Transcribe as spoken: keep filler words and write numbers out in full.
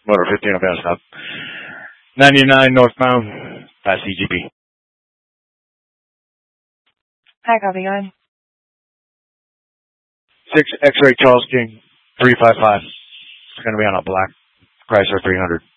Motor fifteen, okay, stop. ninety-nine northbound, past C G B. Hi, copy, go ahead. six X-ray Charles King, three five five. It's going to be on a black Chrysler three hundred.